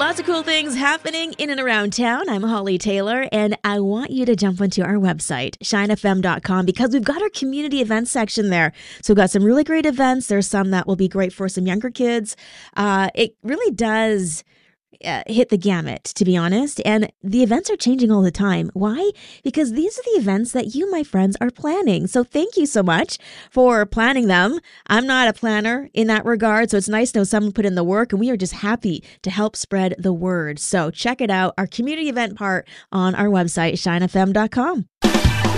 Lots of cool things happening in and around town. I'm Holly Taylor, and I want you to jump onto our website, shinefm.com, because we've got our community events section there. So we've got some really great events. There's some that will be great for some younger kids. It really does hit the gamut, to be honest. And the events are changing all the time. Why? Because these are the events that you, my friends, are planning. So thank you so much for planning them. I'm not a planner in that regard, so it's nice to know someone put in the work, and we are just happy to help spread the word. So check it out, our community event part on our website, shinefm.com.